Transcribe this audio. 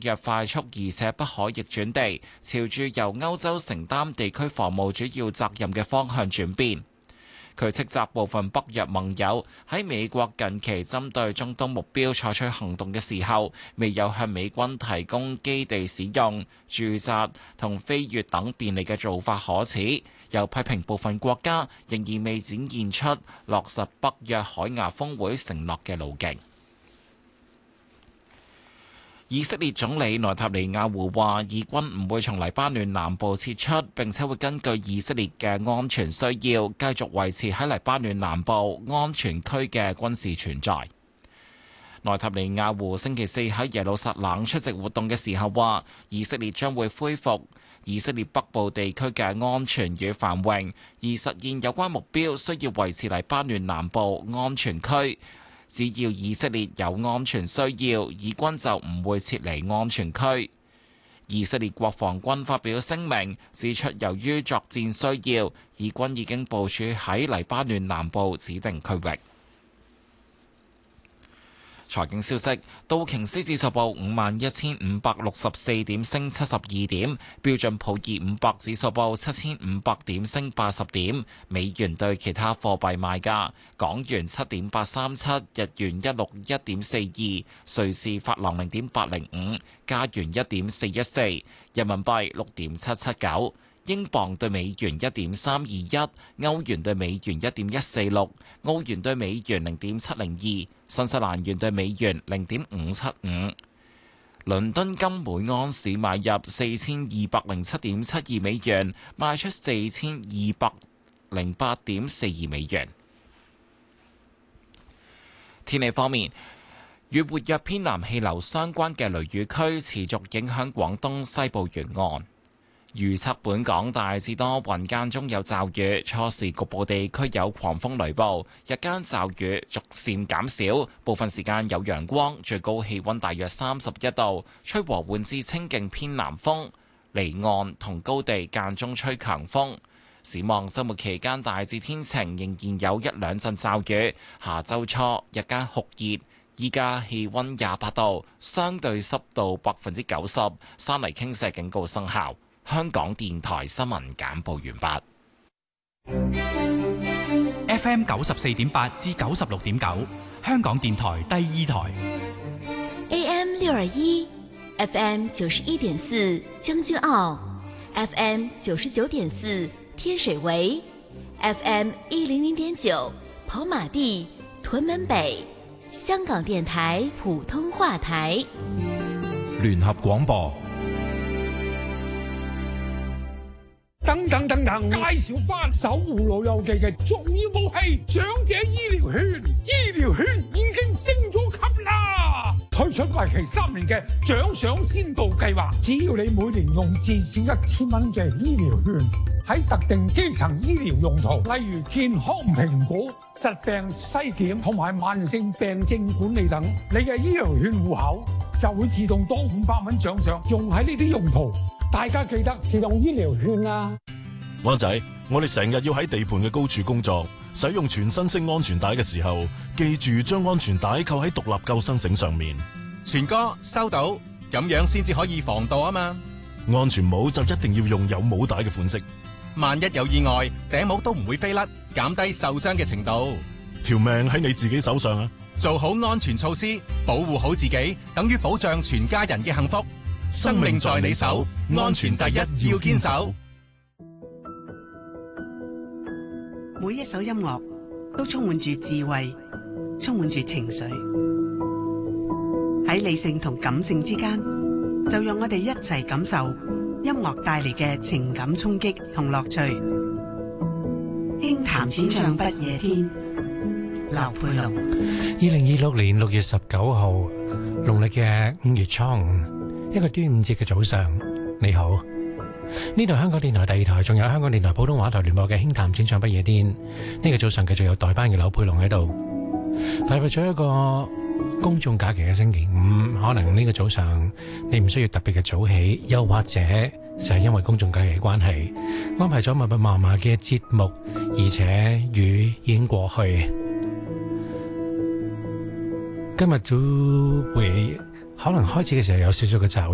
日快速而且不可逆轉地朝住由歐洲承擔地區防務主要責任嘅方向轉變。佢斥責部分北約盟友喺美國近期針對中東目標採取行動嘅時候，未有向美軍提供基地使用、駐紮同飛越等便利嘅做法可恥，又批評部分國家仍然未展現出落實北約海牙峰會承諾嘅路徑。以色列總理內塔尼亞胡話，以軍唔會從黎巴嫩南部撤出，並且會根據以色列嘅安全需要，繼續維持喺黎巴嫩南部安全區嘅軍事存在。內塔尼亞胡星期四喺耶路撒冷出席活動嘅時候話，以色列將會恢復以色列北部地區嘅安全與繁榮，而實現有關目標需要維持黎巴嫩南部安全區。只要以色列有安全需要，以軍就唔會撤離安全區。以色列國防軍發表聲明，指出由於作戰需要，以軍已經部署喺黎巴嫩南部指定區域。財經消息，道瓊斯指數報51,564點，升72點；標準普爾500指數報7,500點，升80點。美元對其他貨幣賣價：港元7.837，日元161.42，瑞士法郎0.805，加元1.414，人民幣6.779。英鎊對美元1.321，歐元對美元1.146，澳元對美元0.702，新西蘭元對美元0.575。倫敦金每盎司買入4207.72美元，賣出4208.42美元。天氣方面，與活躍偏南氣流相關嘅雷雨區持續影響廣東西部沿岸。預測本港大致多雲，間中有驟雨，初時局部地區有狂風雷暴，日間驟雨逐漸減少，部分時間有陽光，最高氣溫大約31度，吹和緩至清勁偏南風，離岸同高地間中吹強風。展望週末期間大致天晴，仍然有一兩陣驟雨，下週初日間酷熱，依家氣溫28度，相對濕度90%，山泥傾瀉警告生效。香港電台新聞簡報完畢。 FM 94.8至96.9，香港電台第二台。 AM 621 FM 91.4將軍澳 FM 99.4天水圍 FM 100.9跑馬地屯門北，香港電台普通話台。 聯合廣播。 等，介紹翻守護老友記嘅重要武器——長者醫療券。醫療券已經升咗級啦！推出為期3年嘅獎賞先導計劃，只要你每年用至少1000蚊嘅醫療券，喺特定基層醫療用途，例如健康評估、疾病篩檢同埋慢性病症管理等，你嘅醫療券戶口就會自動多500蚊獎賞，用喺呢啲用途。大家記得自動醫療券啦！ 灣仔，我哋成日要喺地盤嘅高處工作，使用全身式安全帶嘅時候，記住將安全帶扣喺獨立救生繩上面。 全哥收到，咁樣先至可以防盜啊嘛！ 安全帽就一定要用有帽帶嘅款式， 萬一有意外，頂帽都唔會飛甩，減低受傷嘅程度。 條命喺你自己手上啊！ 做好安全措施，保護好自己，等於保障全家人嘅幸福。生命在你手，安全第一，要堅守。 每一首音樂都充滿住智慧，充滿住情緒。喺理性同感性之間，就讓我哋一齊感受音樂帶嚟嘅情感衝擊同樂趣。輕談淺唱不夜天，劉佩龍。 2026年6月19號，農曆嘅5月初5。一個端午節嘅早上，你好，呢度香港電台第二台，仲有香港電台普通話台聯播嘅輕談淺唱不夜天。呢個早上繼續有代班嘅劉佩龍喺度，踏入咗一個公眾假期嘅星期五，可能呢個早上你唔需要特別嘅早起，又或者就係因為公眾假期嘅關係，安排咗密密麻麻嘅節目，而且雨已經過去，今日都會可能開始嘅時候有少少嘅驟